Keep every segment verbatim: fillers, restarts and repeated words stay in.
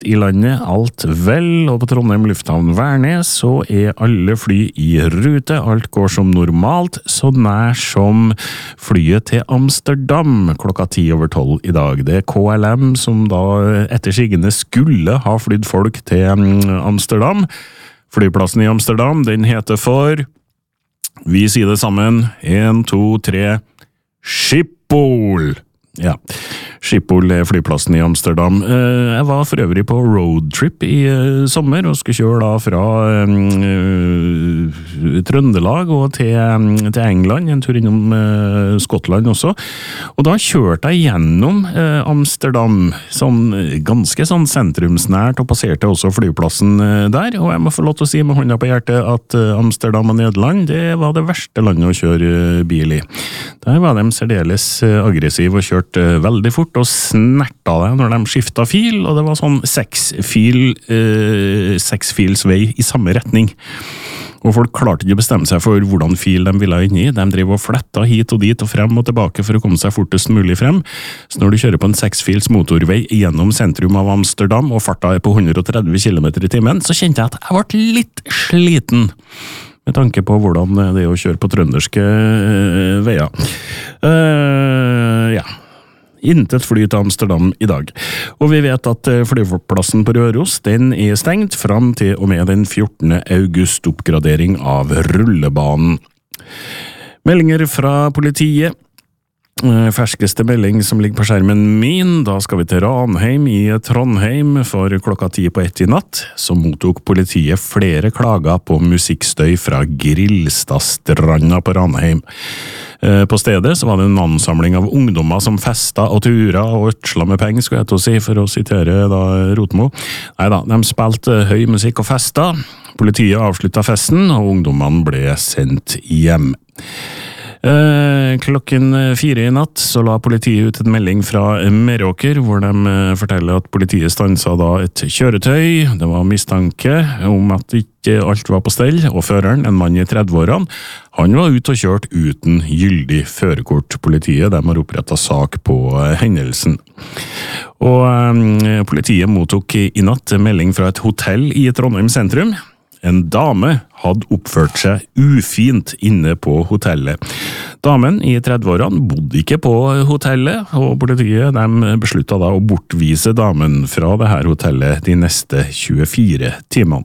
i landet alt vel, og på Trondheim lufthavn Værnes så er alle fly i rute, alt går som normalt, så nær som flyet til Amsterdam klokka ti over tolv i dag. Det er K L M som da etter sigende skulle ha flydd folk til Amsterdam. Flyplassen i Amsterdam, den heter for, vi sier det sammen, en, to, tre, Schiphol! Ja, Schiphol er flyplassen i Amsterdam. Jeg var for øvrig på roadtrip i sommer og skulle kjøre da fra uh, Trøndelag og til, til England, en tur innom uh, Skottland også. Og da kjørte jeg gjennom uh, Amsterdam, sånn, ganske sånn sentrumsnært, og passerte også flyplassen uh, der. Og jeg må få lov til å si med hånda på hjertet at uh, Amsterdam og Nederland, det var det verste landet å kjøre uh, bil i. Der var de særdeles uh, aggressive og kjørte uh, veldig fort og snerta det når de skifta fil, og det var sånn seksfil, eh, seksfils vei i samme retning. Og folk klarte ikke å bestemme seg for hvordan fil de ville inn i. De drev og fletta hit og dit og frem og tilbake for å komme seg fortest mulig frem. Så når du kjører på en seksfils motorvei gjennom sentrum av Amsterdam, og farta er på hundre og tretti kilometer i timen, så kjente jeg at jeg ble litt sliten. Med tanke på hvordan det er å kjøre på trønderske øh, veier. Uh, ja. Intet fly til Amsterdam i dag. Og vi vet at flyplassen på Røros, den er stengt fram til og med den fjortende august, oppgradering av rullebanen. Meldinger fra politiet. Ferskeste melding som ligger på skjermen min, da skal vi til Ranheim i Trondheim, for klokka ti på ett i natt, så mottok politiet flere klager på musikkstøy fra Grillstadstranda på Ranheim. På stedet så var det en ansamling av ungdommer som festa og tura og øtsla med penger, skulle jeg til å si, for å sitere da Rotmo. Neida, de spilte høy musikk og festa, politiet avsluttet festen, og ungdommene ble sendt hjem. Eh, klokken fire i natt så la politiet ut en melding fra Meråker, hvor de eh, forteller at politiet stanset da et kjøretøy. Det var mistanke om at ikke alt var på stell, og føreren, en mann i tredve-årene, han var ute og kjørt uten gyldig førerkort. Politiet, de har opprettet sak på eh, hendelsen. Og eh, politiet mottok i natt melding fra et hotell i Trondheim sentrum. En dame hadde oppført seg ufint inne på hotellet. Damen i tredve-årene bodde ikke på hotellet, og politiet de besluttet da å bortvise damen fra det her hotellet de neste tjuefire timene.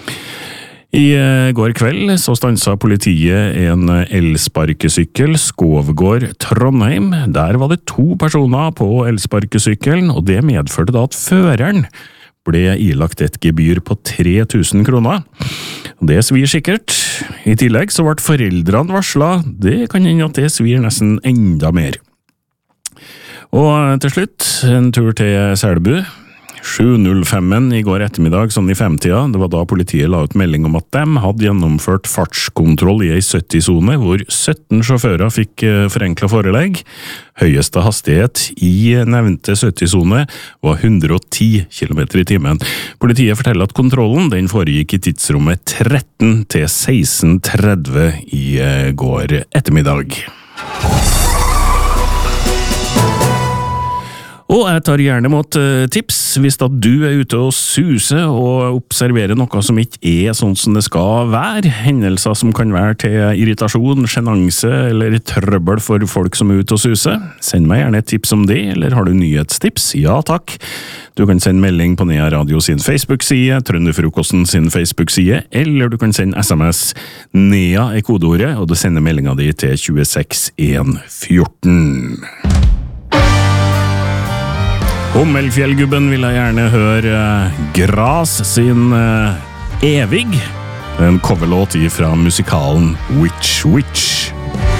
I går kveld så stanset politiet en elsparkesykkel, Skovgård Trondheim. Der var det to personer på elsparkesykkelen, og det medførte da at føreren ble ilagt et gebyr på tre tusen kroner. Det svir sikkert. I tillegg så ble foreldrene varslet. Det kan hende at det svir nesten enda mer. Og til slutt, en tur til Selbu. sju null fem i går ettermiddag, sånn i femtida. Det var da politiet la ut melding om at de hadde gjennomført fartskontroll i ei sytti-sone, hvor sytten sjåfører fikk forenklet forelegg. Høyeste hastighet i nevnte sytti-sone var hundre og ti kilometer i timen. Politiet forteller at kontrollen den foregikk i tidsrommet tretten til seksten tretti i går ettermiddag. Og jeg tar gjerne mot tips hvis da du er ute og suser og observerer noe som ikke er sånn som det skal være. Hendelser som kan være til irritasjon, sjenanse eller trøbbel for folk som er ute og suser. Send meg gjerne et tips om det, eller har du nyhetstips? Ja takk. Du kan sende melding på Nea Radio sin Facebook-side, Trønderfrokosten sin Facebook-side, eller du kan sende sms. Nea er kodeordet, og du sender meldinga di til tjueseks en fjorten. Hommelfjellgubben vil jeg gjerne høre Gras sin uh, Evig, en coverlåt fra musikalen Witch Witch.